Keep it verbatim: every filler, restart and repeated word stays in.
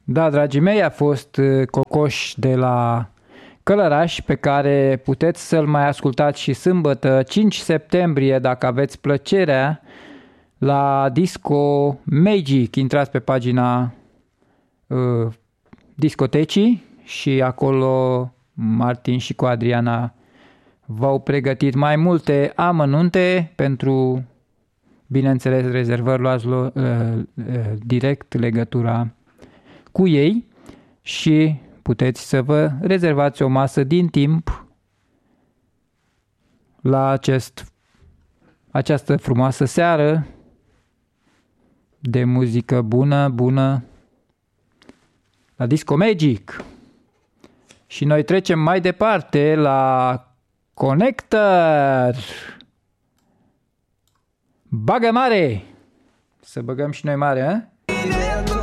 Da, dragii mei, a fost uh, Cocoș de la Călăraș, pe care puteți să-l mai ascultați și sâmbătă, cinci septembrie, dacă aveți plăcerea, la Disco Magic. Intrați pe pagina uh, discotecii și acolo Martin și cu Adriana v-au pregătit mai multe amănunte pentru, bineînțeles, rezervări, luați uh, uh, direct legătura cu ei și puteți să vă rezervați o masă din timp la acest, această frumoasă seară de muzică bună, bună la Disco Magic. Și noi trecem mai departe la Connector. Bagă mare! Să băgăm și noi mare, a?